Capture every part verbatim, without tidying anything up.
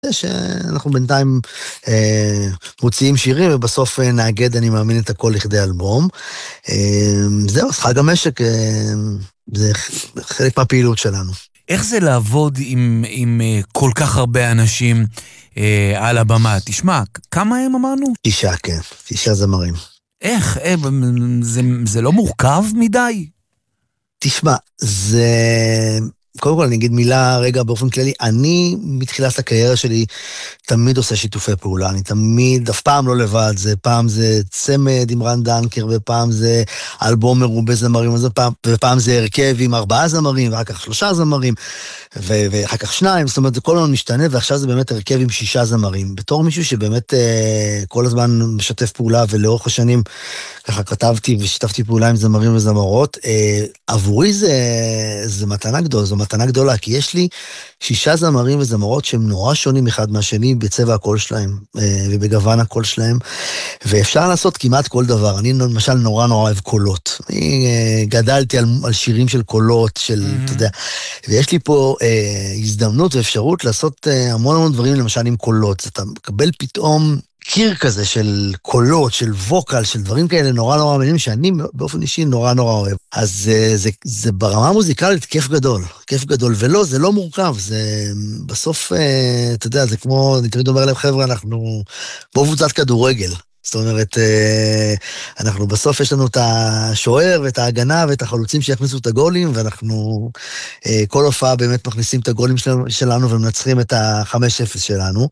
שאנחנו בינתיים אה, מוציאים שירים, ובסוף אה, נאגד, אני מאמין, את הכל לכדי אלבום. אה, זהו, אז חג המשק, אה, זה חלק מהפעילות שלנו. איך זה לעבוד עם, עם אה, כל כך הרבה אנשים אה, על הבמה? תשמע, כמה הם אמרנו? שישה, כן, שישה זמרים. איך? אה, זה, זה לא מורכב מדי? תשמע, זה... קודם כל אני אגיד מילה רגע באופן כללי, אני מתחילת הקריירה שלי תמיד עושה שיתופי פעולה, אני תמיד, אף פעם לא לבד, זה פעם זה צמד עם רן דנקר, ופעם זה אלבום מרובה זמרים, ופעם, ופעם זה הרכב עם ארבעה זמרים, ואחר כך שלושה זמרים, ו- ואחר כך שניים, זאת אומרת זה כל הזמן משתנה, ועכשיו זה באמת הרכב עם שישה זמרים, בתור מישהו שבאמת אה, כל הזמן משתף פעולה, ולאורך השנים ככה כתבתי ושיתפתי פעולה עם זמרים וזמרות, אה, עבורי זה, זה מתנה גדולה, זו מתנה גדולה, כי יש לי שישה זמרים וזמרות שהם נורא שונים אחד מהשני בצבע הקול שלהם, אה, ובגוון הקול שלהם, ואפשר לעשות כמעט כל דבר. אני למשל נורא נורא אוהב קולות. אני אה, גדלתי על, על שירים של קולות, של, mm-hmm. אתה יודע, ויש לי פה אה, הזדמנות ואפשרות לעשות אה, המון המון דברים, למשל עם קולות. אתה מקבל פתאום קיר כזה של קולות, של ווקל, של דברים כאלה נורא נורא מעניינים, שאני באופן אישי נורא נורא אוהב. אז זה, זה, זה ברמה המוזיקלית כיף גדול, כיף גדול, ולא, זה לא מורכב, זה בסוף, אתה יודע, זה כמו, אני תמיד אומר להם, חבר'ה, אנחנו בואו קבוצת כדורגל. זאת אומרת, אנחנו בסוף יש לנו את השוער ואת ההגנה ואת החלוצים שיכניסו את הגולים, ואנחנו כל הופעה באמת מכניסים את הגולים שלנו ומנצחים את ה-חמש אפס שלנו.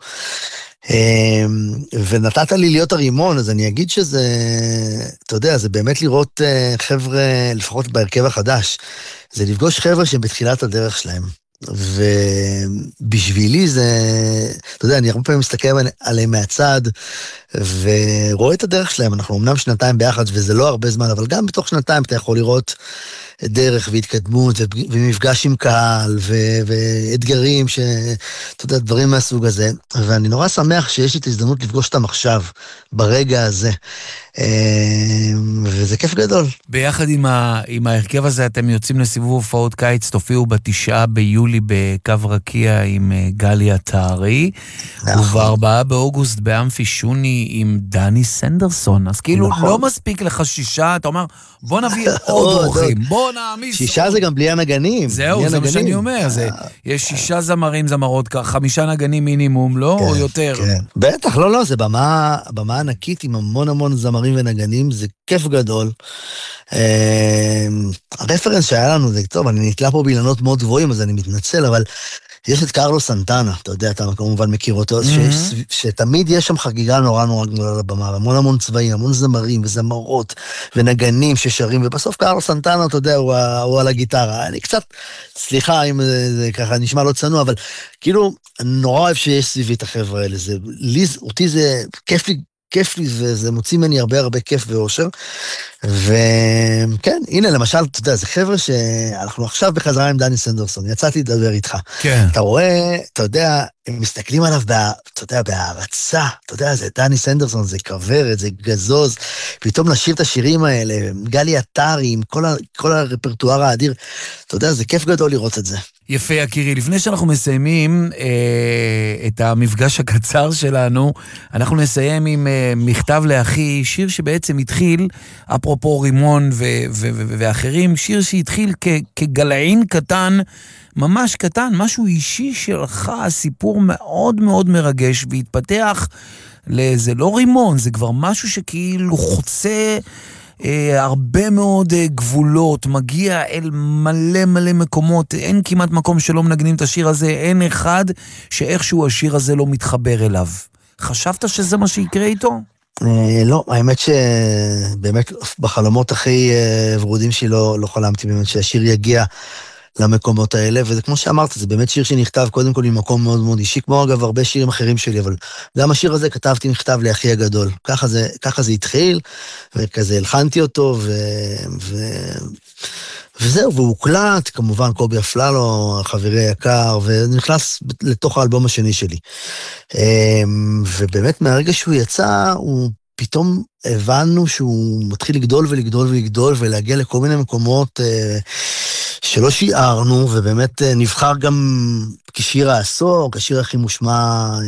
ונתת לי להיות הרימון, אז אני אגיד שזה, אתה יודע, זה באמת לראות חבר'ה, לפחות בהרכב החדש, זה לפגוש חבר'ה שהם בתחילת הדרך שלהם. ובשבילי זה, אתה יודע, אני הרבה פעמים מסתכל עליהם מהצד, ורואה את הדרך שלהם. אנחנו אמנם שנתיים ביחד, וזה לא הרבה זמן, אבל גם בתוך שנתיים אתה יכול לראות דרך והתקדמות, ומפגש עם קהל, ואתגרים, אתה יודע, דברים מהסוג הזה. ואני נורא שמח שיש לי את ההזדמנות לפגוש אותם עכשיו, ברגע הזה. וזה כיף גדול. ביחד עם, ה, עם ההרכב הזה אתם יוצאים לסיבוב הופעות קיץ, תופיעו בתשעה ביולי בקו רקיע עם גלי עטרי, ובארבעה באוגוסט באמפי שוני עם דני סנדרסון. אז כאילו נכון. לא מספיק לך שישה, אתה אומר בוא נביא עוד אורחים, בוא נעמיס. שישה זה גם בלי הנגנים. זהו, זה מה שאני אומר, זה, יש שישה זמרים זמרות, חמישה נגנים מינימום, לא? כן, או יותר? כן. בטח, לא, לא, זה במה, במה ענקית עם המון המון זמרים ונגנים, זה כיף גדול. הרפרנס שהיה לנו זה, טוב, אני נתלה פה באילנות מאוד גבוהים, אז אני מתנצל, אבל יש את קרלוס סנטנה, אתה יודע, אתה כמובן מכיר אותו, שתמיד יש שם חגיגה נורא נורא גדולה לבמה, המון המון צבעים, המון זמרים וזמרות ונגנים ששרים, ובסוף קרלוס סנטנה, אתה יודע, הוא על הגיטרה. אני קצת, סליחה אם זה ככה נשמע לא צנוע, אבל כאילו, נורא אוהב שיש סביבי את החבר'ה האלה, אותי זה כיף לי, כיף לי, וזה מוציא ממני הרבה הרבה כיף ואושר, וכן, הנה למשל, אתה יודע, זה חבר'ה שאנחנו עכשיו בחזרה עם דני סנדרסון, יצאתי לדבר איתך, כן. אתה רואה, אתה יודע, הם מסתכלים עליו, בה, אתה יודע, בהערצה, אתה יודע, זה דני סנדרסון, זה כברת, זה גזוז, פתאום לשיר את השירים האלה, גלי עטרי, עם כל, ה, כל הרפרטואר האדיר, אתה יודע, זה כיף גדול לראות את זה. יפה, יקירי. לפני שאנחנו מסיימים אה, את המפגש הקצר שלנו, אנחנו נסיים עם אה, מכתב לאחי, שיר שבעצם התחיל, אפרופו רימון ו- ו- ו- ואחרים, שיר שהתחיל כ- כגלעין קטן, ממש קטן, משהו אישי שלך, סיפור מאוד מאוד מרגש, והתפתח לזה לא רימון, זה כבר משהו שכאילו חוצה אה, הרבה מאוד אה, גבולות, מגיע אל מלא מלא מקומות, אין כמעט מקום שלא מנגנים את השיר הזה, אין אחד שאיכשהו השיר הזה לא מתחבר אליו. חשבת שזה מה שיקרה איתו? אה, לא, האמת שבאמת בחלומות הכי אה, ורודים שלי לא, לא חלמתי באמת שהשיר יגיע למקומות האלה, וזה כמו שאמרת, זה באמת שיר שנכתב קודם כל ממקום מאוד מאוד אישי, כמו אגב הרבה שירים אחרים שלי, אבל גם השיר הזה כתבתי מכתב לאחי הגדול, ככה זה, ככה זה התחיל, וכזה הלחנתי אותו, ו... ו... וזהו, והוא הוקלט, כמובן קובי אפללו, חברי היקר, ונכנס לתוך האלבום השני שלי. ובאמת מהרגע שהוא יצא, הוא פתאום הבנו שהוא מתחיל לגדול ולגדול ולגדול, ולהגיע לכל מיני מקומות שלא שיערנו, ובאמת נבחר גם כשיר העשור, כשיר הכי מושמע